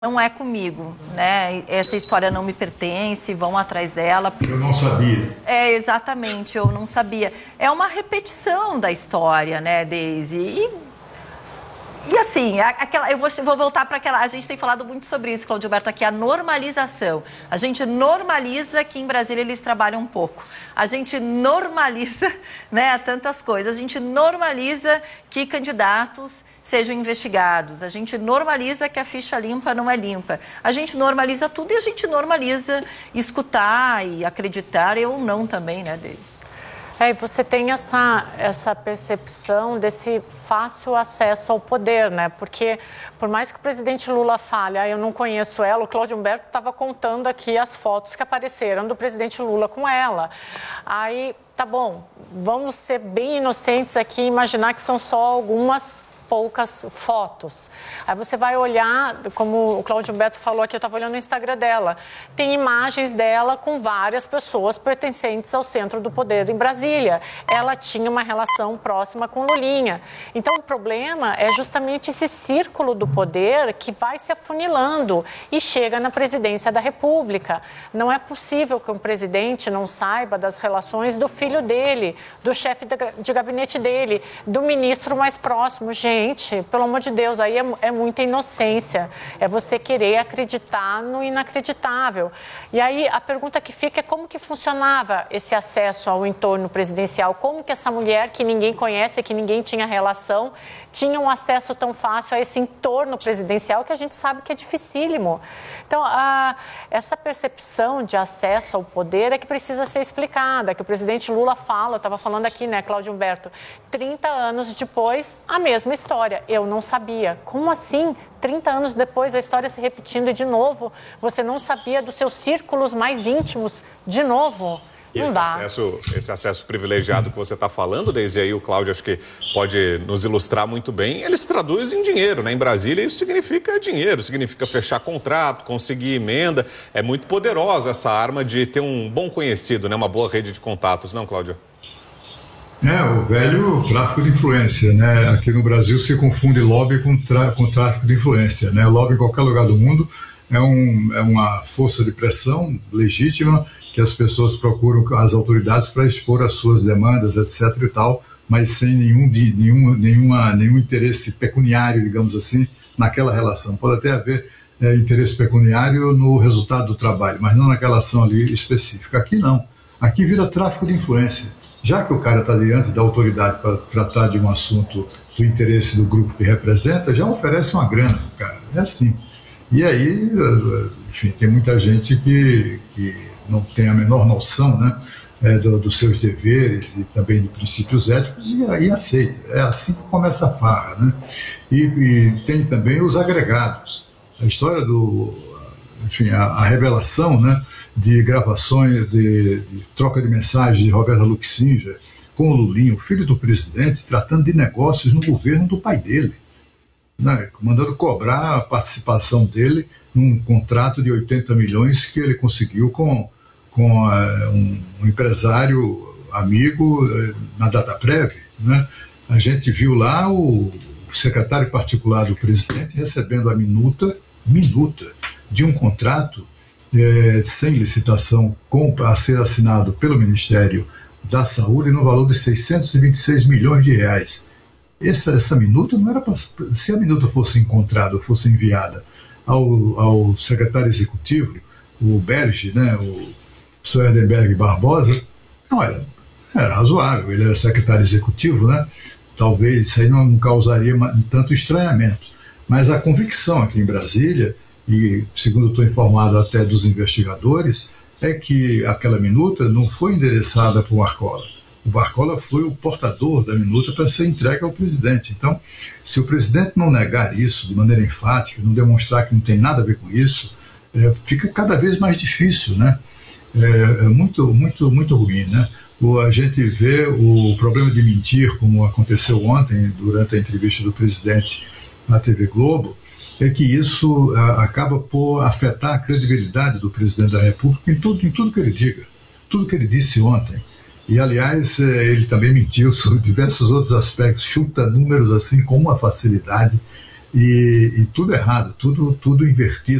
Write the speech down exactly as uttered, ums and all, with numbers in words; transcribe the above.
Não é comigo, né? Essa história não me pertence, vão atrás dela. Eu não sabia. É, exatamente, eu não sabia. É uma repetição da história, né, Deise? E, e assim, aquela, eu vou, vou voltar para aquela... A gente tem falado muito sobre isso, Cláudio Humberto, aqui, a normalização. A gente normaliza que em Brasília eles trabalham um pouco. A gente normaliza, né, tantas coisas. A gente normaliza que candidatos sejam investigados. A gente normaliza que a ficha limpa não é limpa. A gente normaliza tudo e a gente normaliza escutar e acreditar, eu não também, né, Deise? É, e você tem essa, essa percepção desse fácil acesso ao poder, né? Porque, por mais que o presidente Lula fale, ah, eu não conheço ela, o Cláudio Humberto estava contando aqui as fotos que apareceram do presidente Lula com ela. Aí, tá bom, vamos ser bem inocentes aqui e imaginar que são só algumas poucas fotos. Aí você vai olhar, como o Cláudio Humberto falou aqui, eu estava olhando no Instagram dela, tem imagens dela com várias pessoas pertencentes ao centro do poder em Brasília. Ela tinha uma relação próxima com Lulinha. Então o problema é justamente esse círculo do poder que vai se afunilando e chega na presidência da República. Não é possível que um presidente não saiba das relações do filho dele, do chefe de gabinete dele, do ministro mais próximo. Gente, Gente, pelo amor de Deus, aí é, é muita inocência, é você querer acreditar no inacreditável. E aí a pergunta que fica é como que funcionava esse acesso ao entorno presidencial, como que essa mulher que ninguém conhece, que ninguém tinha relação, tinha um acesso tão fácil a esse entorno presidencial que a gente sabe que é dificílimo. Então, a, essa percepção de acesso ao poder é que precisa ser explicada, que o presidente Lula fala, eu estava falando aqui, né, Cláudio Humberto, trinta anos depois, a mesma história. Eu não sabia. Como assim? trinta anos depois, a história se repetindo de novo. Você não sabia dos seus círculos mais íntimos de novo. Não esse, dá. acesso, esse acesso privilegiado que você está falando, desde aí o Cláudio acho que pode nos ilustrar muito bem, ele se traduz em dinheiro, né? Em Brasília isso significa dinheiro, significa fechar contrato, conseguir emenda. É muito poderosa essa arma de ter um bom conhecido, né? Uma boa rede de contatos, não, Cláudio? É, o velho tráfico de influência, né? Aqui no Brasil se confunde lobby com, com tráfico de influência, né? Lobby em qualquer lugar do mundo é, um, é uma força de pressão legítima que as pessoas procuram as autoridades para expor as suas demandas, etc e tal, mas sem nenhum, nenhum, nenhuma, nenhum interesse pecuniário, digamos assim, naquela relação. Pode até haver é, interesse pecuniário no resultado do trabalho, mas não naquela ação ali específica. Aqui não. Aqui vira tráfico de influência. Já que o cara está diante da autoridade para tratar de um assunto do interesse do grupo que representa, já oferece uma grana para o cara. É assim. E aí, enfim, tem muita gente que, que não tem a menor noção, né, é, do, dos seus deveres e também de princípios éticos e aí aceita. É assim que começa a farra, né? E, e tem também os agregados. A história do... Enfim, a, a revelação, né, de gravações, de, de troca de mensagens de Roberta Luxinger com o Lulinha, o filho do presidente, tratando de negócios no governo do pai dele, né, mandando cobrar a participação dele num contrato de oitenta milhões que ele conseguiu com, com uh, um, um empresário amigo uh, na Dataprev, né? A gente viu lá o, o secretário particular do presidente recebendo a minuta, minuta de um contrato é, sem licitação com, a ser assinado pelo Ministério da Saúde no valor de seiscentos e vinte e seis milhões de reais. Essa, essa minuta não era para... Se a minuta fosse encontrada ou fosse enviada ao, ao secretário executivo, o Berge, né, o senhor Edenberg Barbosa, olha, era razoável, ele era secretário executivo, né? Talvez isso aí não causaria tanto estranhamento. Mas a convicção aqui em Brasília, e segundo estou informado até dos investigadores, é que aquela minuta não foi endereçada para o Marcola. O Marcola foi o portador da minuta para ser entregue ao presidente. Então, se o presidente não negar isso de maneira enfática, não demonstrar que não tem nada a ver com isso, é, fica cada vez mais difícil, né? É, é muito, muito, muito ruim, né? O, a gente vê o problema de mentir, como aconteceu ontem, durante a entrevista do presidente na T V Globo, é que isso a, acaba por afetar a credibilidade do presidente da República em tudo, em tudo que ele diga, tudo que ele disse ontem. E, aliás, ele também mentiu sobre diversos outros aspectos, chuta números assim com uma facilidade e, e tudo errado, tudo, tudo invertido.